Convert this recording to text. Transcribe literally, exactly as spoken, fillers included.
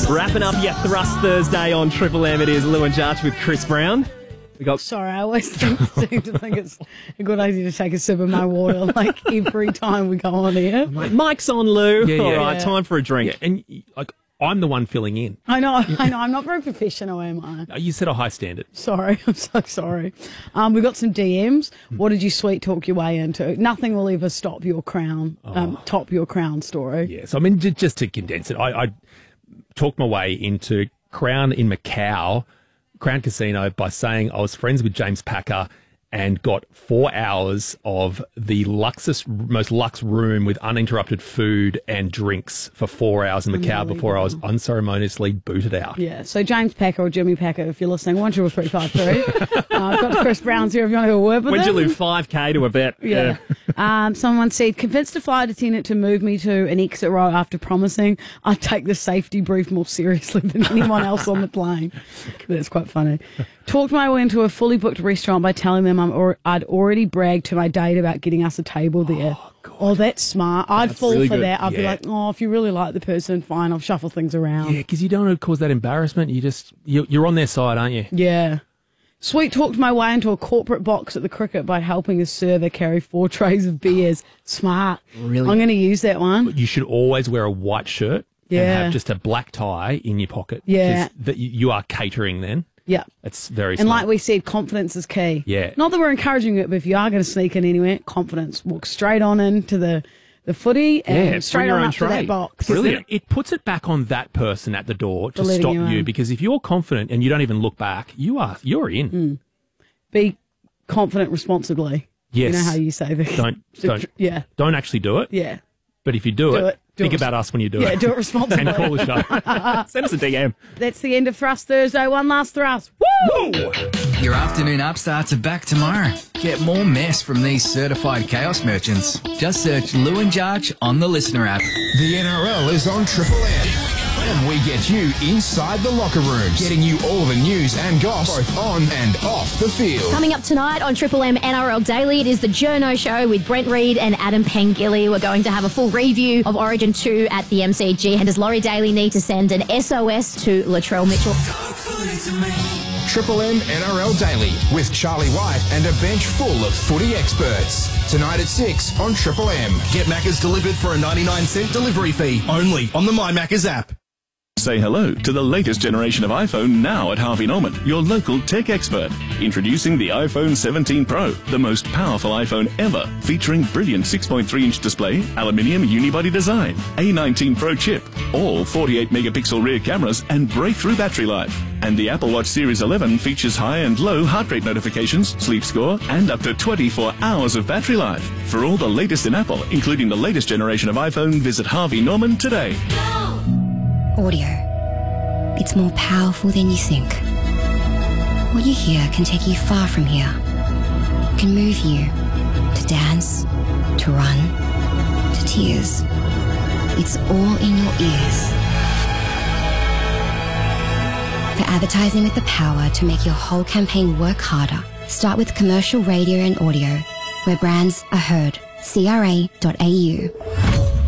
Wrapping up your Thrust Thursday on Triple M, it is Lou and Jarch with Chris Brown. We got Sorry, I always think, seem to think it's a good idea to take a sip of my water like every time we go on here. Mike's on, Lou. Yeah, yeah. All right, Yeah. time for a drink. Yeah, and like I'm the one filling in. I know, I know. I'm not very professional, am I? You set a high standard. Sorry, I'm so sorry. Um, we got some D Ms. What did you sweet talk your way into? Nothing will ever stop your crown, um, top your crown story. Yeah, so I mean, j- just to condense it, I, I talked my way into Crown in Macau, Crown Casino, by saying I was friends with James Packer and got four hours of the luxus, most luxe room with uninterrupted food and drinks for four hours in Macau before I was unceremoniously booted out. Yeah, so James Packer or Jimmy Packer, if you're listening, one triple three five three. uh, I've got Chris Brown's here if you want to have a word with When'd you him. lose five K to a bet? Yeah. um, someone said, convinced a flight attendant to move me to an exit row after promising I'd take the safety brief more seriously than anyone else on the plane. That's quite funny. Talked my way into a fully booked restaurant by telling them I'm or- I'd already bragged to my date about getting us a table there. Oh, God. Oh, that's smart. I'd That's fall really for good. that. I'd be Yeah. like, oh, if you really like the person, fine, I'll shuffle things around. Yeah, because you don't want to cause that embarrassment. You just, you, you're on their side, aren't you? Yeah. Sweet talked my way into a corporate box at the cricket by helping a server carry four trays of beers. Smart. Really? I'm going to use that one. You should always wear a white shirt Yeah. and have just a black tie in your pocket. Yeah. 'Cause That you, you are catering then. Yeah. It's very And smart. like we said, confidence is key. Yeah. Not that we're encouraging it, but if you are going to sneak in anywhere, confidence. Walk straight on into the, the footy and Yeah, straight bring your on own up to tray. that box. Because then Brilliant. it puts it back on that person at the door to For letting stop you you. in. Because if you're confident and you don't even look back, you are you're in. Mm. Be confident responsibly. Yes. You know how you say that. Don't don't Yeah. don't actually do it. Yeah. But if you do, Do it, it. Do think it. about us when you do Yeah, it. do it responsibly. and call the show. Send us a D M. That's the end of Thrust Thursday. One last thrust. Woo! Your afternoon upstarts are back tomorrow. Get more mess from these certified chaos merchants. Just search Lou and Jarch on the Listener app. The N R L is on Triple M. And we get you inside the locker rooms, getting you all the news and goss, both on and off the field. Coming up tonight on Triple M N R L Daily, it is the Journo Show with Brent Reid and Adam Pengilly. We're going to have a full review of Origin two at the M C G. And does Laurie Daly need to send an S O S to Latrell Mitchell? Triple M N R L Daily with Charlie White and a bench full of footy experts. Tonight at six on Triple M. Get Macca's delivered for a ninety-nine cent delivery fee only on the My Macca's app. Say hello to the latest generation of iPhone now at Harvey Norman, your local tech expert. Introducing the iPhone seventeen Pro, the most powerful iPhone ever, featuring brilliant six point three inch display, aluminium unibody design, A nineteen Pro chip, all forty-eight megapixel rear cameras and breakthrough battery life. And the Apple Watch Series eleven features high and low heart rate notifications, sleep score, and up to twenty-four hours of battery life. For all the latest in Apple, including the latest generation of iPhone, visit Harvey Norman today. Audio. It's more powerful than you think. What you hear can take you far from here. Can move you to dance, to run, to tears. It's all in your ears. For advertising with the power to make your whole campaign work harder, start with commercial radio and audio, where brands are heard. C R A dot A U.